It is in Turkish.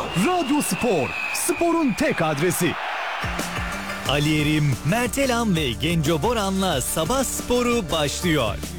Radyo Spor, sporun tek adresi. Ali Erim, Mert Elam ve Genco Boran'la Sabah Sporu başlıyor.